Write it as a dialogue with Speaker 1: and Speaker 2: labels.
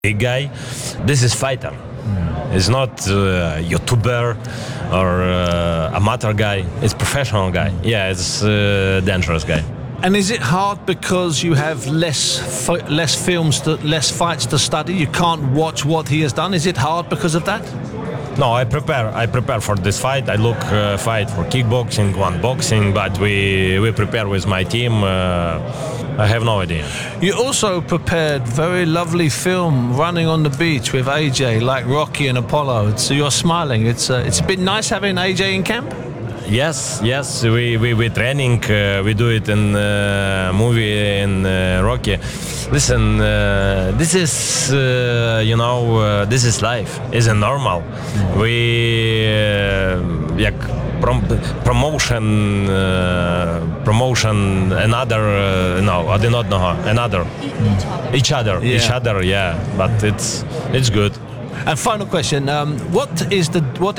Speaker 1: big guy. This is fighter. It's not YouTuber or amateur guy. It's professional guy. Yeah, it's dangerous guy.
Speaker 2: And is it hard because you have less films, less fights to study? You can't watch what he has done. Is it hard because of that?
Speaker 1: No, I prepare for this fight. I look fight for kickboxing, one boxing, but we prepare with my team. I have no idea.
Speaker 2: You also prepared very lovely film running on the beach with AJ, like Rocky and Apollo. So you're smiling. It's been nice having AJ in camp.
Speaker 1: Yes. We training. We do it in movie in Rocky. Listen, this is this is life. Isn't normal. We promotion another each other. Yeah, but it's good.
Speaker 2: And final question: what